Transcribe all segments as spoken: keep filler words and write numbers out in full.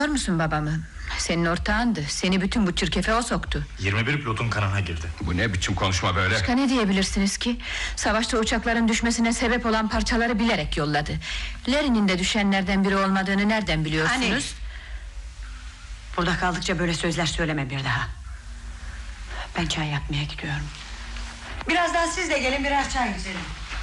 Biliyor musun babamı? Senin ortağındı. Seni bütün bu çirkefe o soktu. yirmi bir pilotun kanına girdi. Bu ne biçim konuşma böyle? Başka ne diyebilirsiniz ki? Savaşta uçakların düşmesine sebep olan parçaları bilerek yolladı. Larry'nin de düşenlerden biri olmadığını nereden biliyorsunuz? Anne, burada kaldıkça böyle sözler söyleme bir daha. Ben çay yapmaya gidiyorum. Birazdan siz de gelin, biraz çay güzelim.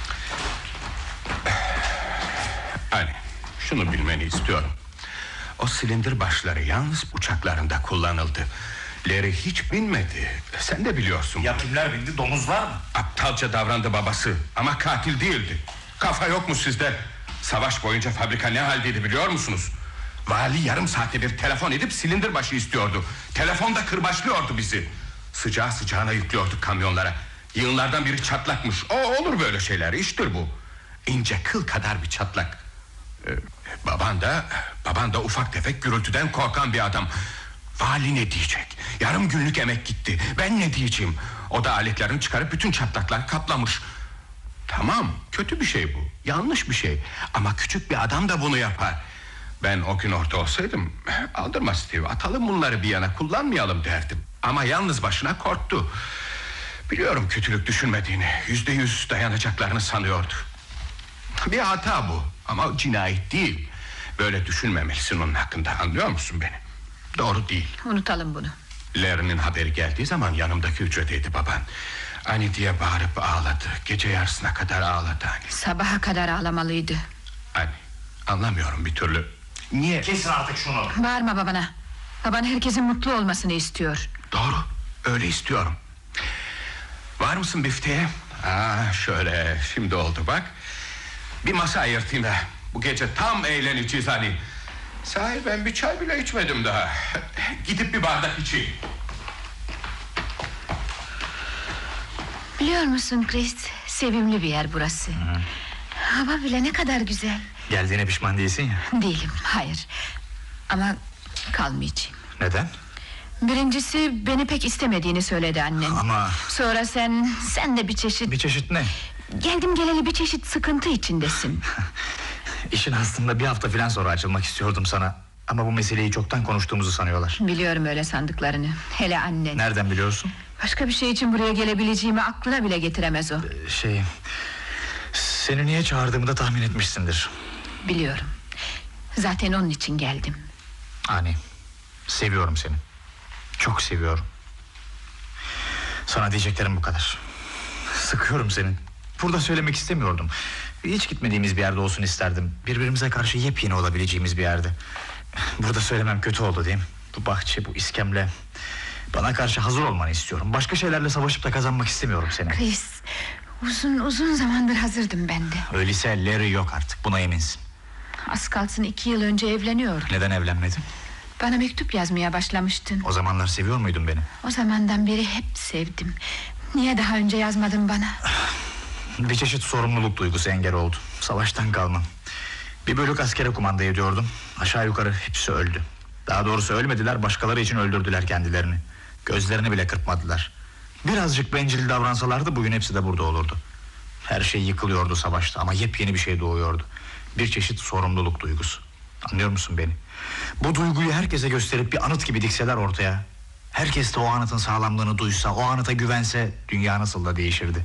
Hani şunu bilmeni istiyorum. O silindir başları yalnız uçaklarında kullanıldı. Larry hiç binmedi. Sen de biliyorsun. Ya kimler bindi, domuzlar mı? Aptalca davrandı babası ama katil değildi. Kafa yok mu sizde? Savaş boyunca fabrika ne haldeydi biliyor musunuz? Vali yarım saatte bir telefon edip silindir başı istiyordu. Telefonda kırbaçlıyordu bizi. Sıcağı sıcağına yüklüyorduk kamyonlara. Yığınlardan biri çatlakmış. O olur böyle şeyler, iştir bu. İnce kıl kadar bir çatlak. Ee, baban da Baban da ufak tefek gürültüden korkan bir adam. Vali ne diyecek? Yarım günlük emek gitti. Ben ne diyeceğim? O da aletlerini çıkarıp bütün çatlaklar kaplamış. Tamam, kötü bir şey bu, yanlış bir şey. Ama küçük bir adam da bunu yapar. Ben o gün orada olsaydım, aldırma Steve, atalım bunları bir yana, kullanmayalım derdim. Ama yalnız başına korktu. Biliyorum kötülük düşünmediğini, yüzde yüz dayanacaklarını sanıyordu. Bir hata bu ama cinayet değil. Böyle düşünmemelisin onun hakkında, anlıyor musun beni? Doğru değil. Unutalım bunu. Larry'nin haberi geldiği zaman yanımdaki hücredeydi baban. Ani diye bağırıp ağladı. Gece yarısına kadar ağladı hani. Sabaha kadar ağlamalıydı. Hani anlamıyorum bir türlü. Niye? Kesin artık şunu. Bağırma babana. Baban herkesin mutlu olmasını istiyor. Doğru, öyle istiyorum. Var mısın bifteye? Aa, şöyle şimdi oldu bak. Bir masa ayırtayım da bu gece tam eğleneceğiz hani. Sahi ben bir çay bile içmedim daha. Gidip bir bardak içeyim. Biliyor musun Chris, sevimli bir yer burası. Hı-hı. Hava bile ne kadar güzel. Geldiğine pişman değilsin ya. Değilim, hayır. Ama kalmayacağım. Neden? Birincisi beni pek istemediğini söyledi annen. Ama... Sonra sen, sen de bir çeşit... Bir çeşit ne? Geldim geleli bir çeşit sıkıntı içindesin. İşin aslında bir hafta falan sonra açılmak istiyordum sana. Ama bu meseleyi çoktan konuştuğumuzu sanıyorlar. Biliyorum öyle sandıklarını, hele annen. Nereden biliyorsun? Başka bir şey için buraya gelebileceğimi aklına bile getiremez o. Ee, Şey... Seni niye çağırdığımı da tahmin etmişsindir. Biliyorum. Zaten onun için geldim. Ani, seviyorum seni. Çok seviyorum. Sana diyeceklerim bu kadar. Sıkıyorum seni. Burada söylemek istemiyordum. Hiç gitmediğimiz bir yerde olsun isterdim. Birbirimize karşı yepyeni olabileceğimiz bir yerde. Burada söylemem kötü oldu değil mi? Bu bahçe, bu iskemle. Bana karşı hazır olmanı istiyorum. Başka şeylerle savaşıp da kazanmak istemiyorum seni. Chris, uzun uzun zamandır hazırdım ben de. Öyleyse Larry yok artık, buna eminsin. Az kalsın iki yıl önce evleniyordu. Neden evlenmedin? Bana mektup yazmaya başlamıştın. O zamanlar seviyor muydun beni? O zamandan beri hep sevdim. Niye daha önce yazmadın bana? Bir çeşit sorumluluk duygusu engel oldu. Savaştan kalmam. Bir bölük askere kumanda ediyordum. Aşağı yukarı hepsi öldü. Daha doğrusu ölmediler, başkaları için öldürdüler kendilerini. Gözlerini bile kırpmadılar. Birazcık bencil davransalardı bugün hepsi de burada olurdu. Her şey yıkılıyordu savaşta ama yepyeni bir şey doğuyordu. Bir çeşit sorumluluk duygusu. Anlıyor musun beni? Bu duyguyu herkese gösterip bir anıt gibi dikseler ortaya, herkes de o anıtın sağlamlığını duysa, o anıta güvense, dünya nasıl da değişirdi.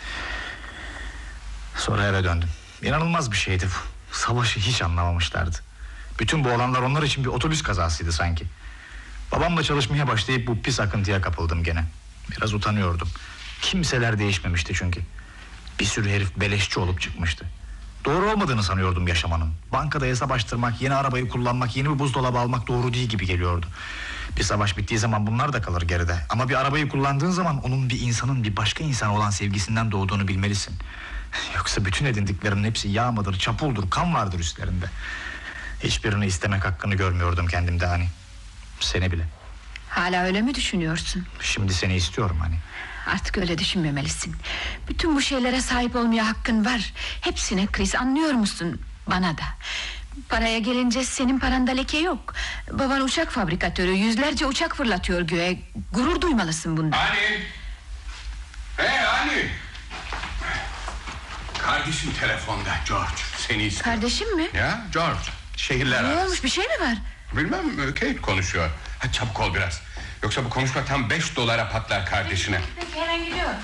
Sonra eve döndüm. İnanılmaz bir şeydi bu. Savaşı hiç anlamamışlardı. Bütün bu olanlar onlar için bir otobüs kazasıydı sanki. Babamla çalışmaya başlayıp bu pis akıntıya kapıldım gene. Biraz utanıyordum. Kimseler değişmemişti çünkü. Bir sürü herif beleşçi olup çıkmıştı. Doğru olmadığını sanıyordum yaşamanın. Bankada hesap açtırmak, yeni arabayı kullanmak, yeni bir buzdolabı almak doğru değil gibi geliyordu. Bir savaş bittiği zaman bunlar da kalır geride. Ama bir arabayı kullandığın zaman onun bir insanın bir başka insan olan sevgisinden doğduğunu bilmelisin. Yoksa bütün edindiklerinin hepsi yağ mıdır, çapuldur, kan vardır üstlerinde. Hiçbirini istemek hakkını görmüyordum kendimde hani. Seni bile. Hala öyle mi düşünüyorsun? Şimdi seni istiyorum hani. Artık öyle düşünmemelisin. Bütün bu şeylere sahip olmaya hakkın var. Hepsine Chris, anlıyor musun? Bana da. Paraya gelince senin paranda leke yok. Baban uçak fabrikatörü, yüzlerce uçak fırlatıyor göğe. Gurur duymalısın bundan. Ani! Hey Ani! Kardeşim telefonda, George. Seni istiyor. Kardeşim mi? Ya George, şehirler Ne arası. olmuş, bir şey mi var? Bilmem, Kate konuşuyor. Hadi çabuk ol biraz. Yoksa bu konuşma tam beş dolara patlar kardeşine. Peki, hemen gidiyorum.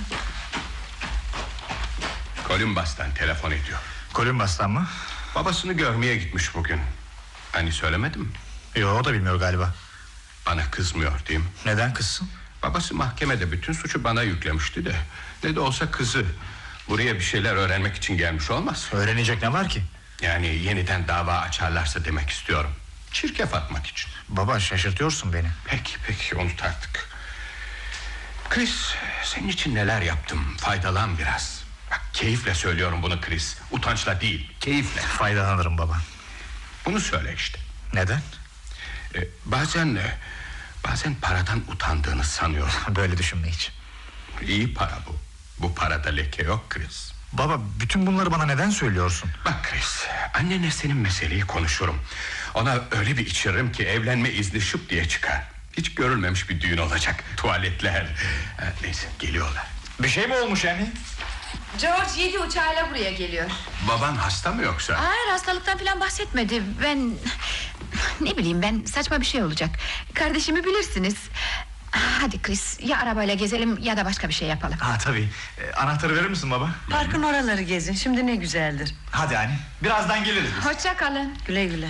Columbus'tan telefon ediyor. Columbus'tan mı? Babasını görmeye gitmiş bugün. Hani söylemedim. Yo, o da bilmiyor galiba. Bana kızmıyor değil mi? Neden kızsın? Babası mahkemede bütün suçu bana yüklemişti de. Ne de olsa kızı. Buraya bir şeyler öğrenmek için gelmiş olmaz. Öğrenecek ne var ki? Yani yeniden dava açarlarsa demek istiyorum. Çirkef atmak için. Baba, şaşırtıyorsun beni. Peki peki, unut artık. Chris, senin için neler yaptım, faydalan biraz. Bak, keyifle söylüyorum bunu Chris. Utançla değil, keyifle. Faydalanırım baba. Bunu söyle işte. Neden? Ee, bazen Bazen paradan utandığını sanıyorum. Böyle düşünme hiç. İyi para bu. Bu parada leke yok Chris. Baba, bütün bunları bana neden söylüyorsun? Bak Chris, annenle senin meseleyi konuşurum. Ona öyle bir içiririm ki evlenme izni şıp diye çıkar. Hiç görülmemiş bir düğün olacak. Tuvaletler. Ha, neyse, geliyorlar. Bir şey mi olmuş yani? George yedi uçağıyla buraya geliyor. Baban hasta mı yoksa? Hayır, hastalıktan falan bahsetmedi. Ben... Ne bileyim ben, saçma bir şey olacak. Kardeşimi bilirsiniz. Hadi Chris, ya arabayla gezelim ya da başka bir şey yapalım. Ha tabii. Ee, anahtarı verir misin baba? Parkın oraları gezin, şimdi ne güzeldir. Hadi anne. Birazdan geliriz biz. Hoşça kalın. Güle güle.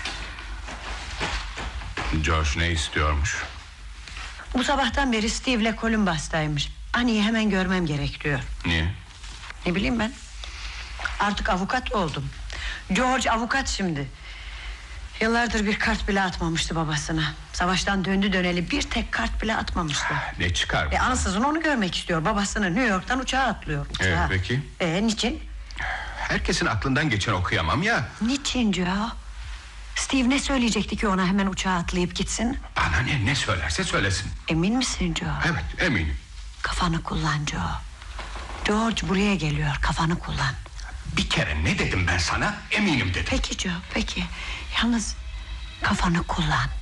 George ne istiyormuş? Bu sabahtan beri Steve'le Columbus'taymış. Anneyi hemen görmem gerek diyor. Niye? Ne bileyim ben. Artık avukat oldum. George avukat şimdi. Yıllardır bir kart bile atmamıştı babasına. Savaştan döndü döneli bir tek kart bile atmamıştı. Ne çıkar bu? E, ansızın onu görmek istiyor. Babasını New York'tan uçağa atlıyor. Uçağa. Evet, peki. E, niçin? Herkesin aklından geçen okuyamam ya. Niçin Joe? Steve ne söyleyecekti ki ona hemen uçağa atlayıp gitsin? Bana ne, ne söylerse söylesin. Emin misin Joe? Evet, eminim. Kafanı kullan Joe. George buraya geliyor, kafanı kullan. Bir kere ne dedim ben sana? Eminim dedim. Peki Joe, peki. Yalnız kafanı kullan.